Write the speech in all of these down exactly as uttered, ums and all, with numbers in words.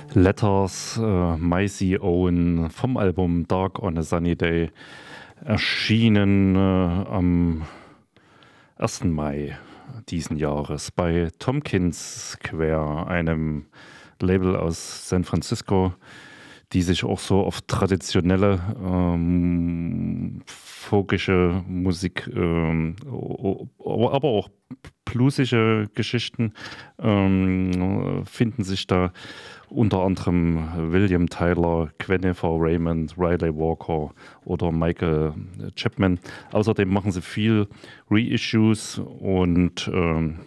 Letters, äh, Maisie Owen vom Album Dark on a Sunny Day, erschienen äh, am ersten Mai diesen Jahres bei Tompkins Square, einem Label aus San Francisco, die sich auch so auf traditionelle ähm, folkische Musik, ähm, o- o- aber auch bluesige Geschichten ähm, finden sich da unter anderem William Tyler, Quentin Raymond, Riley Walker oder Michael Chapman. Außerdem machen sie viel Reissues und ähm,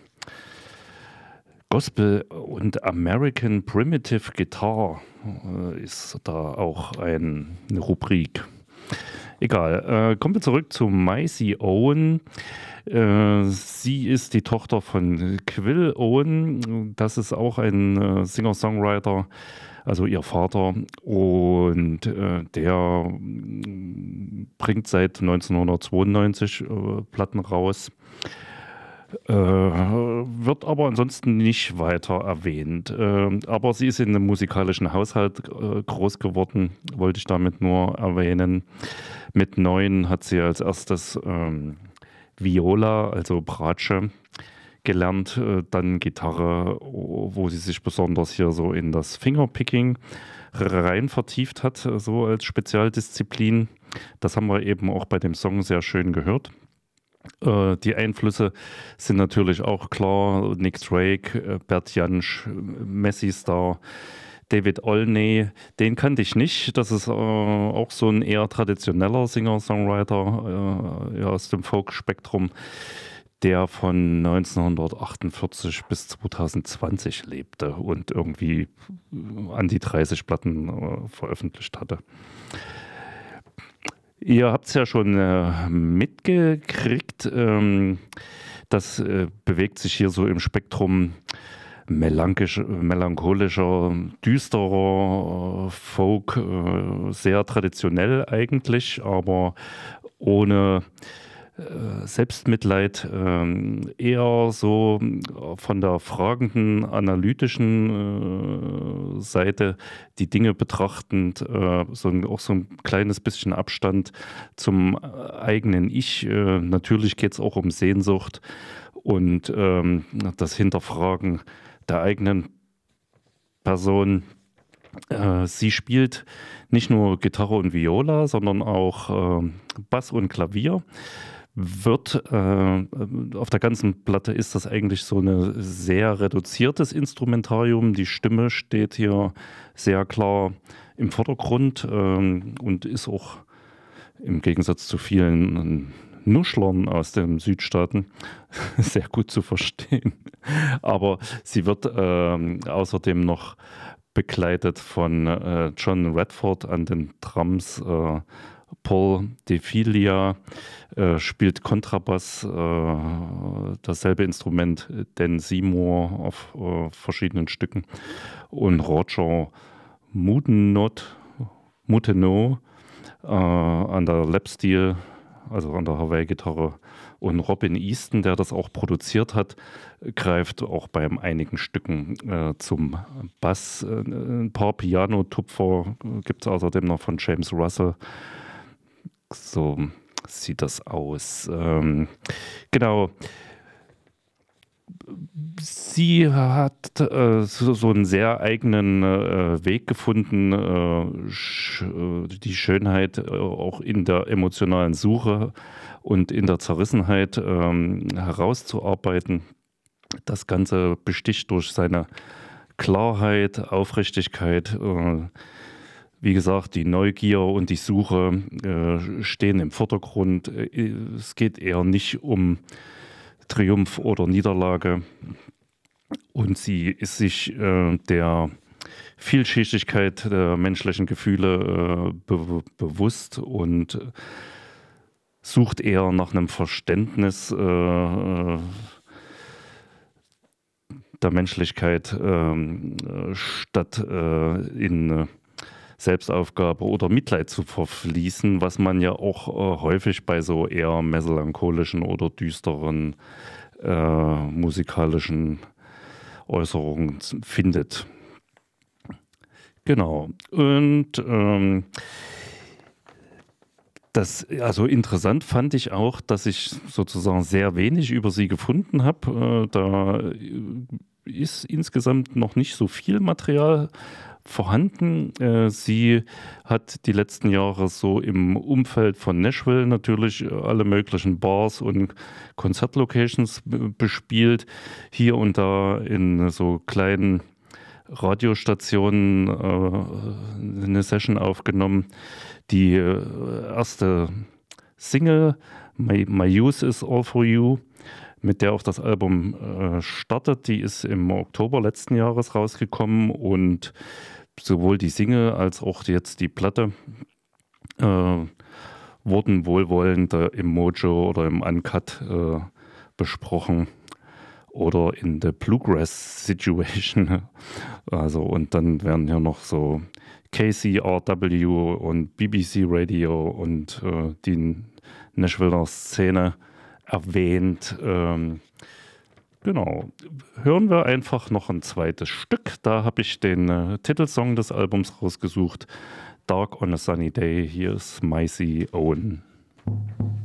Gospel und American Primitive Guitar äh, ist da auch ein, eine Rubrik. Egal, äh, kommen wir zurück zu Maisie Owen. Äh, sie ist die Tochter von Quill Owen. Das ist auch ein äh, Singer-Songwriter, also ihr Vater. Und äh, der mm, bringt seit neunzehnhundertzweiundneunzig äh, Platten raus. Äh, wird aber ansonsten nicht weiter erwähnt. Äh, aber sie ist in einem musikalischen Haushalt äh, groß geworden, wollte ich damit nur erwähnen. Mit neun hat sie als erstes ähm, Viola, also Bratsche, gelernt, äh, dann Gitarre, wo sie sich besonders hier so in das Fingerpicking rein vertieft hat, äh, so als Spezialdisziplin. Das haben wir eben auch bei dem Song sehr schön gehört. Äh, die Einflüsse sind natürlich auch klar. Nick Drake, äh, Bert Jansch, Messi Star, David Olney, den kannte ich nicht. Das ist äh, auch so ein eher traditioneller Singer-Songwriter äh, ja, aus dem Folk-Spektrum, der von neunzehnhundertachtundvierzig bis zweitausendzwanzig lebte und irgendwie äh, an die dreißig Platten äh, veröffentlicht hatte. Ihr habt es ja schon äh, mitgekriegt. Ähm, das äh, bewegt sich hier so im Spektrum melanchisch, melancholischer, düsterer äh, Folk, äh, sehr traditionell eigentlich, aber ohne äh, Selbstmitleid, ähm, eher so äh, von der fragenden, analytischen äh, Seite die Dinge betrachtend, äh, so ein, auch so ein kleines bisschen Abstand zum äh, eigenen Ich. Äh, natürlich geht es auch um Sehnsucht und ähm, das Hinterfragen der eigenen Person. Äh, sie spielt nicht nur Gitarre und Viola, sondern auch äh, Bass und Klavier. Wird äh, auf der ganzen Platte ist das eigentlich so ein sehr reduziertes Instrumentarium. Die Stimme steht hier sehr klar im Vordergrund ähm, und ist auch im Gegensatz zu vielen Nuschlern aus den Südstaaten sehr gut zu verstehen. Aber sie wird ähm, außerdem noch begleitet von äh, John Redford an den Drums. Äh, Paul DeFilia äh, spielt Kontrabass, äh, dasselbe Instrument, Dan Seymour auf äh, verschiedenen Stücken. Und Roger Moutenot, Moutenot äh, an der Lapsteel, also an der Hawaii-Gitarre. Und Robin Easton, der das auch produziert hat, greift auch bei einigen Stücken äh, zum Bass. Äh, ein paar Piano-Tupfer gibt es außerdem noch von James Russell. So sieht das aus. Ähm, genau. Sie hat äh, so, so einen sehr eigenen äh, Weg gefunden, äh, sch, äh, die Schönheit äh, auch in der emotionalen Suche und in der Zerrissenheit ähm, herauszuarbeiten. Das Ganze besticht durch seine Klarheit, Aufrichtigkeit. Äh, wie gesagt, die Neugier und die Suche äh, stehen im Vordergrund. Äh, Es geht eher nicht um Triumph oder Niederlage. Und sie ist sich äh, der Vielschichtigkeit der menschlichen Gefühle äh, be bewusst und sucht eher nach einem Verständnis äh, äh, der Menschlichkeit ähm, äh, statt äh, in äh, Selbstaufgabe oder Mitleid zu verfließen, was man ja auch äh, häufig bei so eher melancholischen oder düsteren äh, musikalischen Äußerungen findet. Genau. Und ähm, das, also interessant fand ich auch, dass ich sozusagen sehr wenig über sie gefunden habe. Äh, da äh, ist insgesamt noch nicht so viel Material vorhanden. Äh, sie hat die letzten Jahre so im Umfeld von Nashville natürlich äh, alle möglichen Bars und Konzertlocations b- bespielt. Hier und da in so kleinen Radiostationen äh, eine Session aufgenommen. Die äh, erste Single, My, My Youth is All For You, mit der auch das Album äh, startet, die ist im Oktober letzten Jahres rausgekommen und sowohl die Single als auch jetzt die Platte äh, wurden wohlwollend äh, im Mojo oder im Uncut äh, besprochen oder in The Bluegrass Situation. Also, und dann werden hier noch so K C R W und B B C Radio und äh, die Nashviller Szene erwähnt. Ähm, genau. Hören wir einfach noch ein zweites Stück. Da habe ich den äh, Titelsong des Albums rausgesucht. Dark on a Sunny Day. Hier ist Maisie Owen.